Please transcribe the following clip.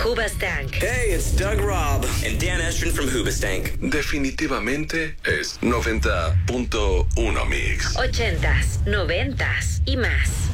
Hoobastank. Hey, it's Doug Robb and Dan Estrin from Hoobastank. Definitivamente es 90.1 Mix. 80s, 90s y más.